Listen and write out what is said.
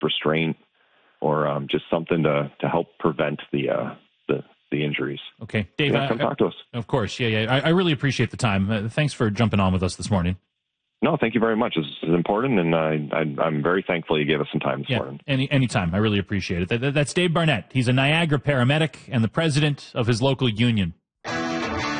restraint or just something to help prevent the injuries. Okay, Dave, come talk to us. Of course, yeah. I really appreciate the time. Thanks for jumping on with us this morning. No, thank you very much. This is important, and I'm very thankful you gave us some time this morning. Anytime. I really appreciate it. That's Dave Barnett. He's a Niagara paramedic and the president of his local union.